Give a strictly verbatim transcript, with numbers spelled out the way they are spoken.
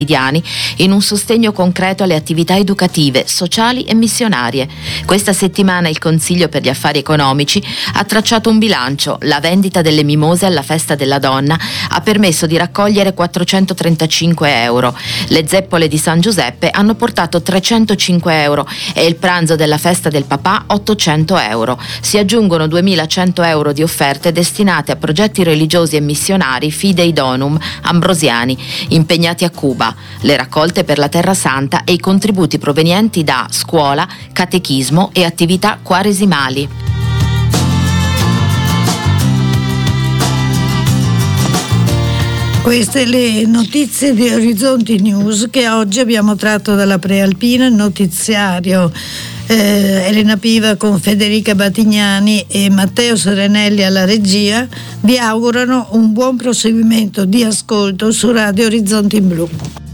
in un sostegno concreto alle attività educative, sociali e missionarie. Questa settimana il Consiglio per gli Affari Economici ha tracciato un bilancio. La vendita delle mimose alla Festa della Donna ha permesso di raccogliere quattrocentotrentacinque euro. Le zeppole di San Giuseppe hanno portato trecentocinque euro e il pranzo della Festa del Papà ottocento euro. Si aggiungono duemilacento euro di offerte destinate a progetti religiosi e missionari Fidei Donum ambrosiani impegnati a Cuba, le raccolte per la Terra Santa e i contributi provenienti da scuola, catechismo e attività quaresimali. Queste le notizie di Orizzonti News che oggi abbiamo tratto dalla Prealpina, il notiziario eh, Elena Piva con Federica Batignani e Matteo Serenelli alla regia vi augurano un buon proseguimento di ascolto su Radio Orizzonti in Blu.